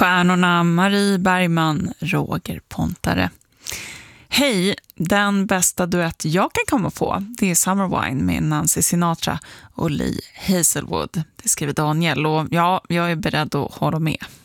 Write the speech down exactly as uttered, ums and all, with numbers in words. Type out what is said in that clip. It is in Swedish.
Stjärnorna Marie Bergman, Roger Pontare. Hej, den bästa duett jag kan komma på, det är Summer Wine med Nancy Sinatra och Lee Hazelwood. Det skriver Daniel och ja, jag är beredd att hålla med.